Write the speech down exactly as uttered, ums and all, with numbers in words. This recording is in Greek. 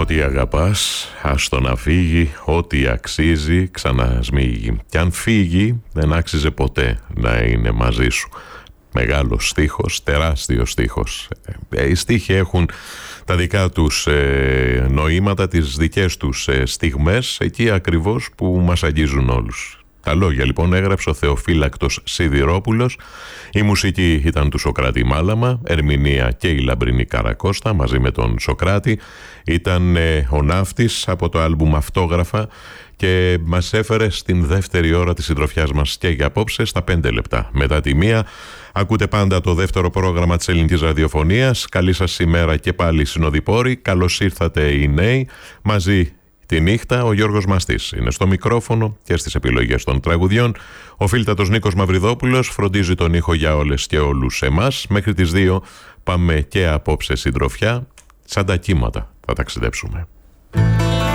Ό,τι αγαπάς, άστο να φύγει, ό,τι αξίζει ξανασμίγει. Κι αν φύγει δεν άξιζε ποτέ να είναι μαζί σου. Μεγάλος στίχος, τεράστιος στίχος. Ε, οι στίχοι έχουν τα δικά τους ε, νοήματα, τις δικές τους ε, στιγμές, εκεί ακριβώς που μας αγγίζουν όλους. Τα λόγια λοιπόν έγραψε ο Θεοφύλακτος Σιδηρόπουλος, η μουσική ήταν του Σωκράτη Μάλαμα, ερμηνεία και η Λαμπρινή Καρακώστα μαζί με τον Σωκράτη, ήταν ε, ο Ναύτης από το άλμπουμ Αυτόγραφα και μας έφερε στην δεύτερη ώρα της συντροφιάς μας και για απόψε στα πέντε λεπτά. Μετά τη μία ακούτε πάντα το δεύτερο πρόγραμμα της ελληνικής ραδιοφωνίας. Καλή σας ημέρα και πάλι συνοδοιπόροι, καλώς ήρθατε οι νέοι, μαζί τη νύχτα ο Γιώργος Μαστής είναι στο μικρόφωνο και στις επιλογές των τραγουδιών. Ο φίλτατος Νίκος Μαυριδόπουλος φροντίζει τον ήχο για όλες και όλους εμάς. Μέχρι τις δύο πάμε και απόψε συντροφιά, σαν τα κύματα θα ταξιδέψουμε.